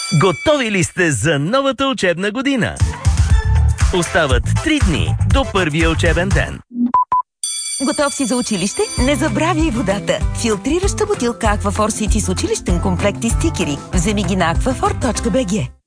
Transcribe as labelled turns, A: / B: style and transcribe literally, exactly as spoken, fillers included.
A: Готови ли сте за новата учебна година? Остават три дни до първия учебен ден.
B: Готов си за училище? Не забравяй водата! Филтрираща бутилка Аквафор Сити с училищен комплект и стикери. Вземи ги на аквафор точка би джи.